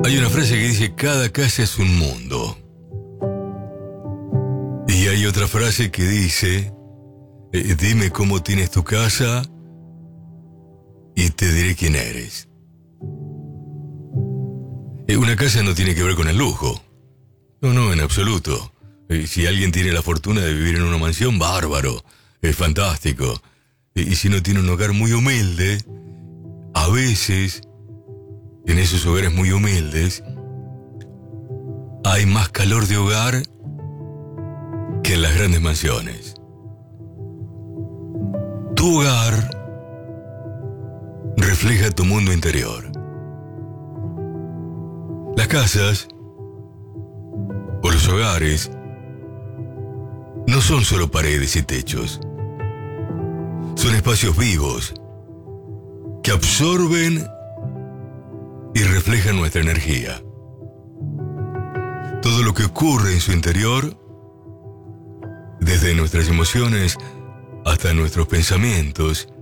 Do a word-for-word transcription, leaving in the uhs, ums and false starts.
Hay una frase que dice: cada casa es un mundo. Y hay otra frase que dice: eh, dime cómo tienes tu casa y te diré quién eres. Eh, una casa no tiene que ver con el lujo. No, no, en absoluto. Eh, si alguien tiene la fortuna de vivir en una mansión, bárbaro, es fantástico. Eh, y si no tiene un hogar muy humilde, a veces, en esos hogares muy humildes, hay más calor de hogar que en las grandes mansiones. Tu hogar refleja tu mundo interior. Las casas o los hogares no son solo paredes y techos. Son espacios vivos que absorben y reflejan nuestra energía. Todo lo que ocurre en su interior, desde nuestras emociones hasta nuestros pensamientos,